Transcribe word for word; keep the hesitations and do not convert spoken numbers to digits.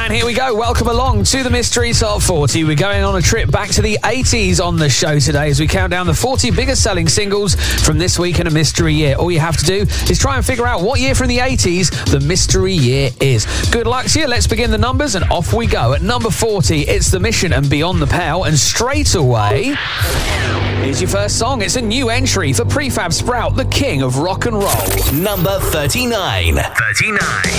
And here we go. Welcome along to the Mystery Top forty. We're going on a trip back to the eighties on the show today as we count down the forty biggest selling singles from this week in a mystery year. All you have to do is try and figure out what year from the eighties the mystery year is. Good luck to you. Let's begin the numbers and off we go. At number forty, it's The Mission and Beyond the Pale. And straight away, here's your first song. It's a new entry for Prefab Sprout, the king of rock and roll. Number thirty-nine. thirty-nine.